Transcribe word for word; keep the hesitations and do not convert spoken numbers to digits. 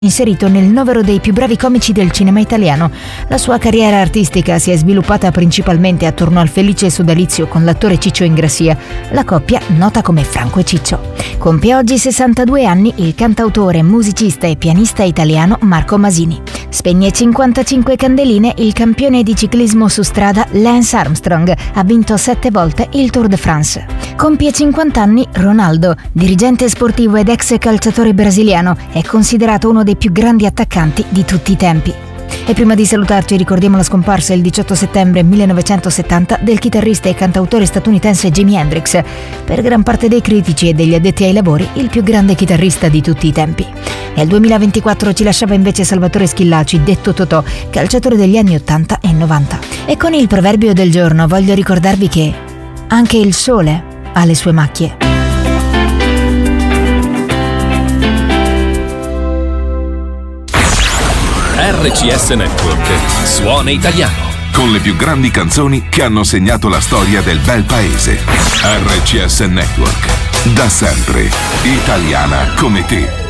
inserito nel novero dei più bravi comici del cinema italiano. La sua carriera artistica si è sviluppata principalmente attorno al felice sodalizio con l'attore Ciccio Ingrassia, la coppia nota come Franco e Ciccio. Compie oggi sessantadue anni il cantautore, musicista e pianista italiano Marco Masini. Spegne cinquantacinque candeline il campione di ciclismo su strada Lance Armstrong, ha vinto sette volte il Tour de France. Compie cinquanta anni Ronaldo, dirigente sportivo ed ex calciatore brasiliano, è considerato uno dei più grandi attaccanti di tutti i tempi. E prima di salutarci ricordiamo la scomparsa il diciotto settembre millenovecentosettanta del chitarrista e cantautore statunitense Jimi Hendrix, per gran parte dei critici e degli addetti ai lavori il più grande chitarrista di tutti i tempi. Nel duemilaventiquattro ci lasciava invece Salvatore Schillaci, detto Totò, calciatore degli anni ottanta e novanta. E con il proverbio del giorno voglio ricordarvi che anche il sole ha le sue macchie. R C S Network suona italiano, con le più grandi canzoni che hanno segnato la storia del bel paese. R C S Network, da sempre italiana come te.